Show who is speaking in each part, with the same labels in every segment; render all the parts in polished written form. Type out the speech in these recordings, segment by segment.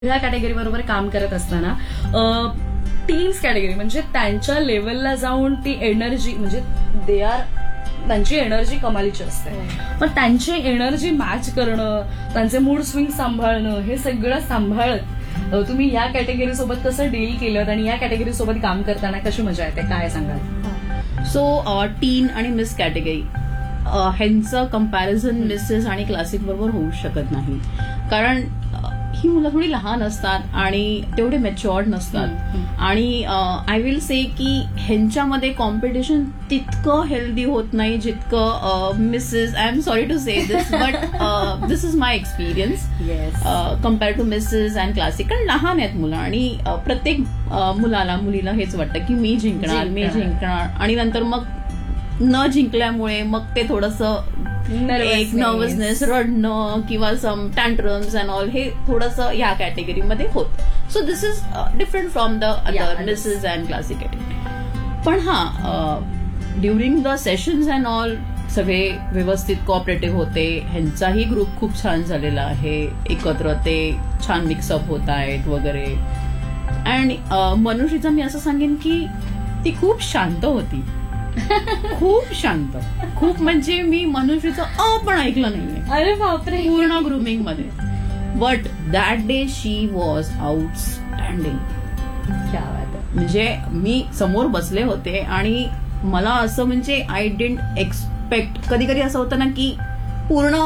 Speaker 1: ह्या कॅटेगरी बरोबर काम करत असताना टीन्स कॅटेगरी म्हणजे त्यांच्या लेवलला जाऊन ती एनर्जी म्हणजे त्यांची एनर्जी कमालीची असते, पण त्यांची एनर्जी मॅच करणं, त्यांचे मूड स्विंग सांभाळणं, हे सगळं सांभाळत तुम्ही या कॅटेगरी सोबत कसं डील केलं आणि या कॅटेगरी सोबत काम करताना कशी मजा येते, काय सांगाल?
Speaker 2: सो टीन आणि मिस कॅटेगरी ह्यांचं कम्पॅरिझन मिसेस आणि क्लासिक बरोबर होऊ शकत नाही, कारण ही मुलं थोडी लहान असतात आणि तेवढे मॅच्युअर्ड नसतात आणि आय विल से की ह्यांच्यामध्ये कॉम्पिटिशन तितकं हेल्दी होत नाही जितकं Mrs, I am sorry to say this but this is my experience compare to Mrs and classic. कारण लहान आहेत मुलं आणि प्रत्येक मुलीला हेच वाटतं की मी जिंकणार आणि नंतर मग न जिंकल्यामुळे मग ते थोडंसं एक नर्वसनेस, रडणं किंवा सम टँट्रम्स अँड ऑल हे थोडंसं या कॅटेगरीमध्ये होत. So this is different from the other Mrs and classic category. पण during the sessions and all सगळे व्यवस्थित कोऑपरेटिव्ह होते. ह्यांचाही ग्रुप खूप छान झालेला आहे, एकत्र ते छान मिक्सअप होत आहेत वगैरे. अँड मनुष्यचं मी असं सांगेन की ती खूप शांत होती, खूप शांत, खूप म्हणजे मी मनुष्यचं पण ऐकलं नाहीये.
Speaker 1: अरे बापरे,
Speaker 2: पूर्ण ग्रुमिंग मध्ये. But that day she was outstanding. म्हणजे मी समोर बसले होते आणि मला असं म्हणजे आय डिडंट एक्सपेक्ट. कधी कधी असं होतं ना की पूर्ण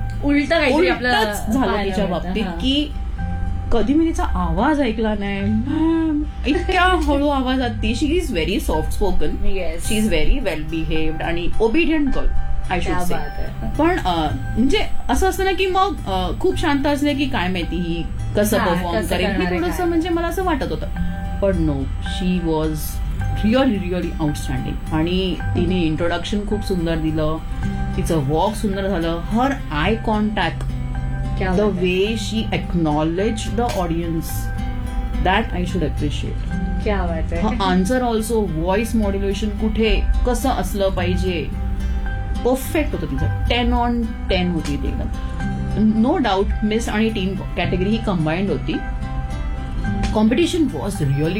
Speaker 2: उलटच झालं तिच्या बाबतीत की कधी मी तिचा आवाज ऐकला नाही. इतक्या हळू आवाजात ती. शी is very soft spoken, she is very well behaved आणि obedient girl I should say. पण म्हणजे असं असतं ना की मग खूप शांत असले की काय माहिती ही कसं परफॉर्म करेल, हे थोडंसं म्हणजे मला असं वाटत होतं. पण no, she was really outstanding. आणि तिने इंट्रोडक्शन खूप सुंदर दिलं, तिचं वॉक सुंदर झालं, हर eye contact, the way she acknowledged the audience, that I should appreciate.
Speaker 1: क्या बात आहे.
Speaker 2: Her answer also, voice modulation कुठे कसं असलं पाहिजे, परफेक्ट होतं तिचं. 10 on 10 होती ती एकदम. नो डाऊट मिस आणि टीन कॅटेगरी ही कंबाईंड होती. कॉम्पिटिशन वॉज रिअली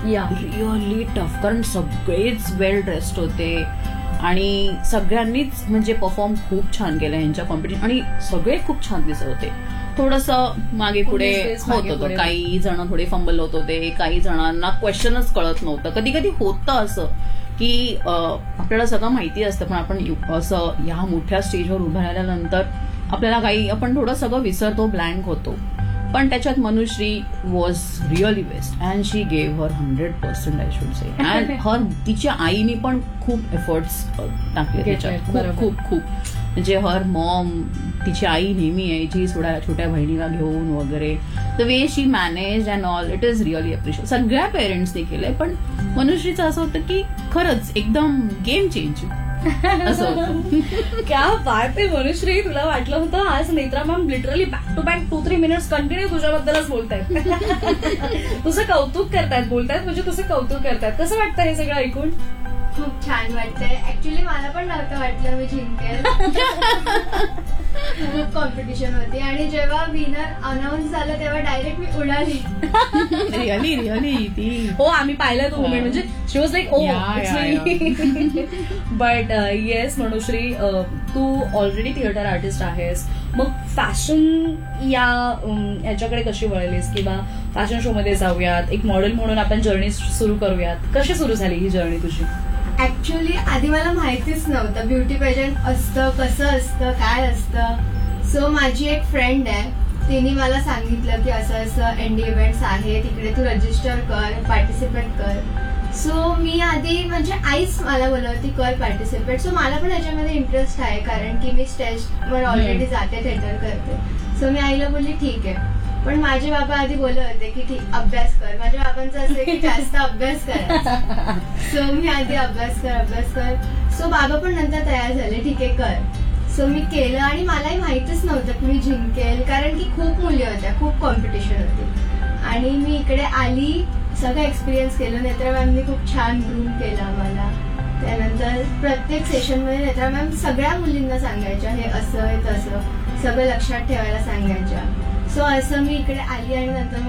Speaker 2: टफ, कारण सगळेच वेल ड्रेस्ड होते आणि सगळ्यांनीच म्हणजे परफॉर्म खूप छान केलं यांच्या कॉम्पिटिशन आणि सगळे खूप छान दिसत होते. थोडंसं मागे पुढे होत होतं, काही जण थोडे फंबल होत होते, काही जणांना क्वेश्चनच कळत नव्हतं. कधी कधी होतं असं की आपल्याला सगळं माहिती असतं पण आपण असं ह्या मोठ्या स्टेजवर उभं राहिल्यानंतर आपल्याला काही आपण थोडं सगळं विसरतो, ब्लँक होतो. पण त्याच्यात Manushree was really best and she gave her 100% I should say. And तिच्या आईने पण खूप एफर्ट्स टाकले त्याच्यात, खूप म्हणजे हर मॉम, तिची आई नेहमी यायची छोट्या बहिणीला घेऊन वगैरे. The way she manage and all, it is really appreciate. सगळ्या पेरेंट्सने केलंय, पण मनुश्रीचं असं होतं की खरंच एकदम गेम चेंज असं होतं.
Speaker 1: क्या बात आहे मनुश्री. तुला वाटलं होतं आज Netra ma'am literally back to back 2-3 minutes continue तुझ्याबद्दलच बोलतायत, तुझं कौतुक करतायत, बोलतायत म्हणजे तुझं कौतुक करतायत. कसं वाटतं हे सगळं ऐकून?
Speaker 3: खूप छान वाटतंय. ऍक्च्युली मला पण नव्हतं वाटलं मी जिंकेल. खूप कॉम्पिटिशन होती आणि जेव्हा विनर अनाऊन्स झालं तेव्हा डायरेक्ट मी उडाली.
Speaker 2: रिअली ती
Speaker 1: हो, आम्ही पाहिलं तो मुमेंट. म्हणजे शी was like O. But yes Manushree, Tu already theatre artist आहेस, मग फॅशन याच्याकडे कशी वळलीस किंवा फॅशन शो मध्ये जाऊयात, एक मॉडेल म्हणून आपण जर्नी सुरू करूयात, कशी सुरू झाली ही जर्नी तुझी?
Speaker 3: ऍक्च्युली आधी मला माहितीच नव्हतं ब्युटी पेजंट असतं, कसं असतं, काय असतं. सो माझी एक फ्रेंड आहे, तिने मला सांगितलं की असं असं एनडी इव्हेंट्स आहे, तिकडे तू रजिस्टर कर, पार्टिसिपेट कर. सो मी आधी म्हणजे आईच मला बोलवती कर पार्टिसिपेट. सो मला पण याच्यामध्ये इंटरेस्ट आहे कारण की मी स्टेजवर ऑलरेडी जाते, थिएटर करते. सो मी आईला बोलली ठीक आहे. पण माझे बाबा आधी बोलत होते की ठीक अभ्यास कर. माझ्या बाबांचं असं आहे की जास्त अभ्यास करायचा. सो मी आधी अभ्यास कर. सो बाबा पण नंतर तयार झाले, ठीक आहे कर. सो मी केलं आणि मलाही माहितच नव्हतं की मी जिंकेल, कारण की खूप मुली होत्या, खूप कॉम्पिटिशन होती. आणि मी इकडे आली, सगळं एक्सपिरियन्स केलं. नेत्रा मॅमनी खूप छान ग्रूम केलं आम्हाला. त्यानंतर प्रत्येक सेशनमध्ये नेत्रा मॅम सगळ्या मुलींना सांगायच्या हे असं हे तसं, सगळं लक्षात ठेवायला सांगायच्या. सो असं मी इकडे आली आणि नंतर